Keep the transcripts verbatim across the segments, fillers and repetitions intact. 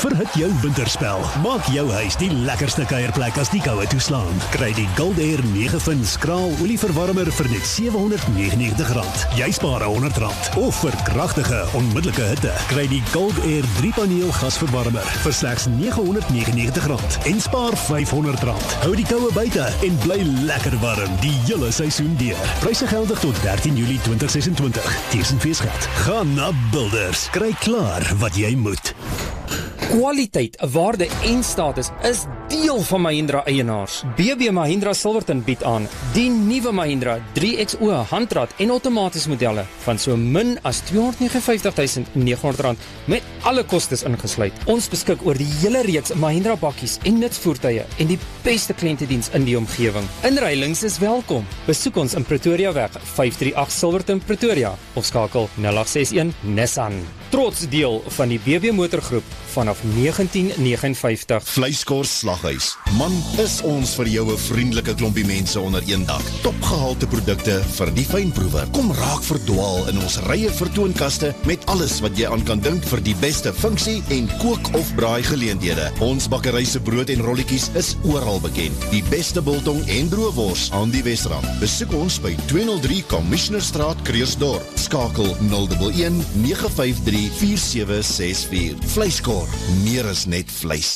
Verhit jou winterspel. Maak jou huis die lekkerste kuierplek as die koue toeslaan. Kry die Gold Air nege fin skraal olieverwarmer vir net sewe honderd negenennegentig rand. Jy spaar honderd rand. Of vir kragtige, onmiddellike hitte, kry die Gold Air drie paneel gasverwarmer vir slegs nege honderd negenennegentig rand en spaar vyfhonderd rand. Hou die koue buite en bly lekker warm die hele seisoen deur. Pryse geldig tot dertien Julie twintig sesentwintig. Tesenfeesgeld. Gaan na Builders. Kry klaar wat jy moet. Kwaliteit, waarde en status is deel van Mahindra eienaars. B B Mahindra Silverton bied aan die nuwe Mahindra drie X O handrat en outomaties modelle van so min as tweehonderd negenenvyftig tuisend negenhonderd rand met alle kostes ingesluit. Ons beskik oor die hele reeks Mahindra bakkies en nutsvoertuie en die beste kliëntediens in die omgewing. Inruilings is welkom. Besoek ons in Pretoria weg vyf drie agt Silverton Pretoria of skakel nul agt ses een Nissan. Trots deel van die B B motorgroep vanaf negentien negenenvyftig. Vleiskors Slaghuis. Man, is ons vir jou 'n vriendelike klompie mense onder een dak. Topgehalte produkte vir die fynproewer. Kom raak verdwaal in ons rye vertoonkaste met alles wat jy aan kan dink vir die beste funksie en kook of braai geleenthede. Ons bakkery se brood en rolletjies is oral bekend. Die beste biltong en droëwors aan die Wesrand. Besoek ons by tweehonderd drie Commissionerstraat, Kreersdorp. Skakel nul een een nege vyf drie vier sewe ses vier. Vleiskor, meer as net vleis.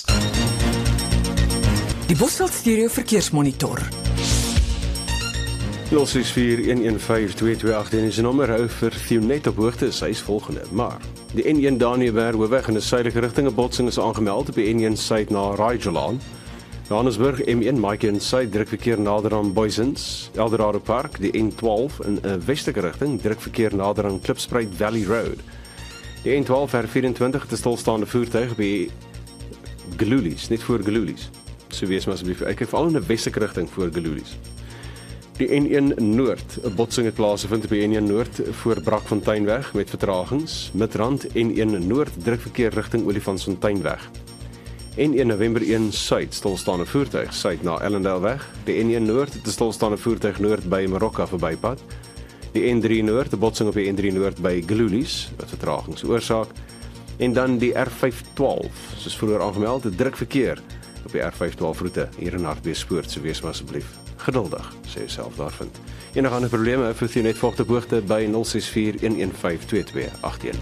Die Bosveld Stereo Verkeersmonitor. nul ses vier een een vyf twee twee agt en is 'n nommer hou vir Thionet op hoogte, sy is volgende. Maar die N een Daniëberg hoofweg in 'n suidelike rigting 'n botsing is aangemeld op die N een suid na Raidgelaan. Johannesburg M een Mike en suid drukverkeer nader aan Boysens, Eldorado Park, die N twaalf in 'n westelike rigting drukverkeer nader aan Klipspruit Valley Road. Die N twaalf R vyf-en-twintig te stilstaande voertuig by Gelulies, net voor Gelulies. So wees maar asseblief, ek kyk veral in 'n westelike rigting voor Gelulies. Die N een Noord, 'n botsing het plaasgevind op die N een Noord voor Brakfonteinweg met vertragings. Midrand N een Noord drukverkeer rigting Olifantsfonteinweg. N een November een Suid stilstaande voertuig suid na Ellendaleweg. Die N een Noord te stilstaande voertuig noord by Marokka verbypad. Die N drie Noord, 'n botsing op die N drie Noord by Gelulies wat vertragings oorsaak. En dan die R vyf twaalf, soos vroeër aangemeld, 'n drukverkeer op die R vyf twaalf roete hier in Hartbeespoort, so wees maar asseblief geduldig, sê jouself daar vind. Enige ander probleme, vir jy net volgende boogte by nul ses vier een een vyf twee twee agt een.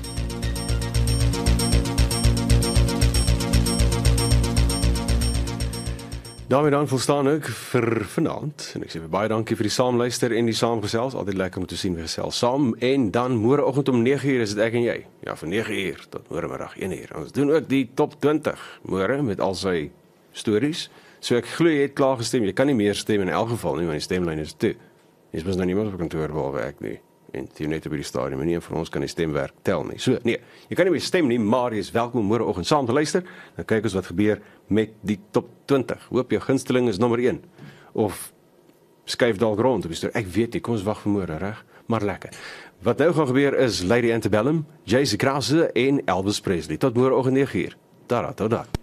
daarmee dan volstaan ek vir vanaand, en ek sê baie dankie vir die saamluister en die saamgesels, altyd lekker om te sien wie gesels saam, en dan môreoggend om nege uur is dit ek en jy, ja van nege uur tot môremiddag een uur, ons doen ook die top twintig môre met al sy stories. So ek glo jy het klaar gestem, jy kan nie meer stem in elk geval nie, want die stemlyn is toe. Jy is mos nou niemand op kantoor behalwe ek nie, en jy net op die stadium, en nie een van ons kan die stemwerk tel nie. So, nee, jy kan nie meer stem nie, maar jy is welkom môreoggend saam te luister, dan kyk ons wat gebeur met die top twintig. Hoop jou gunsteling is nommer een, of skuif dalk rond op die storie. Ek weet nie, kom ons wag vir môre, reg? Maar lekker. Wat nou gaan gebeur is Lady Antebellum, Jaycee Krause en Elvis Presley. Tot môreoggend nege uur. Tada, tot dan.